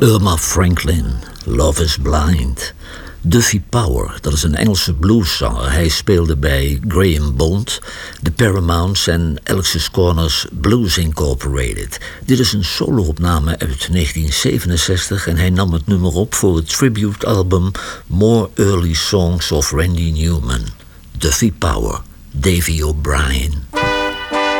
Irma Franklin, Love is Blind. Duffy Power, dat is een Engelse blueszanger. Hij speelde bij Graham Bond, de Paramounts en Alex's Corners Blues Incorporated. Dit is een solo-opname uit 1967 en hij nam het nummer op voor het tribute-album More Early Songs of Randy Newman. Duffy Power, Davy O'Brien.